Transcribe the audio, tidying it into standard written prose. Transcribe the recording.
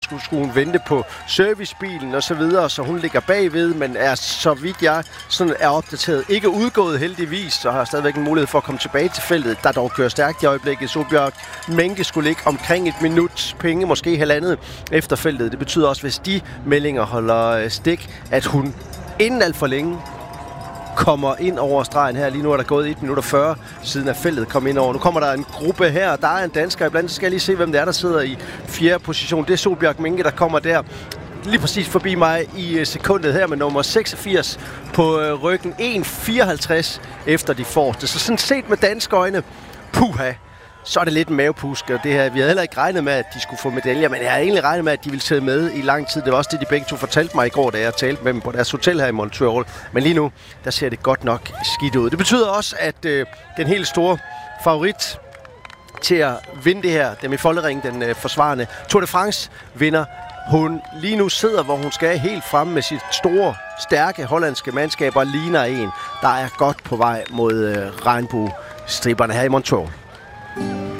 skulle hun vente på servicebilen og så videre, så hun ligger bagved, men er, så vidt jeg sådan er opdateret, ikke udgået heldigvis, så har stadigvæk en mulighed for at komme tilbage til feltet, der dog kører stærkt i øjeblikket. Solbjørg Menke skulle ligge omkring et minut penge, måske halvandet efter feltet. Det betyder også, hvis de meldinger holder stik, at hun inden alt for længe kommer ind over stregen her. Lige nu er der gået 1 minut og 40 siden at feltet kom ind over. Nu kommer der en gruppe her. Der er en dansker iblandt. Så skal jeg lige se, hvem det er, der sidder i 4. position. Det er Solbjørg Menke, der kommer der lige præcis forbi mig i sekundet her med nummer 86 på ryggen. 1.54 efter de forreste. Så sådan set med danske øjne, puha, så er det lidt en mavepusk. Og det her, vi havde heller ikke regnet med, at de skulle få medaljer, men jeg havde egentlig regnet med, at de ville tage med i lang tid. Det var også det, de begge to fortalte mig i går, da jeg talte med dem på deres hotel her i Montreal. Men lige nu, der ser det godt nok skidt ud. Det betyder også, at den helt store favorit til at vinde det her, dem i Foldering, den forsvarende Tour de France vinder, hun lige nu sidder, hvor hun skal, helt fremme med sit store, stærke hollandske mandskab, og ligner en, der er godt på vej mod regnbuestriberne her i Montreal.